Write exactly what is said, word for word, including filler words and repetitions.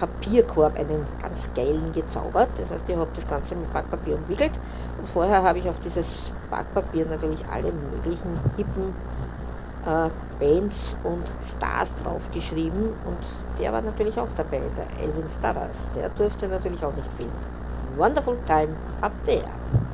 Papierkorb, einen ganz geilen gezaubert. Das heißt, ich habe das Ganze mit Backpapier umwickelt und vorher habe ich auf dieses Backpapier natürlich alle möglichen hippen äh, Bands und Stars draufgeschrieben und der war natürlich auch dabei, der Elvin Stardust. Der durfte natürlich auch nicht fehlen. Wonderful time up there.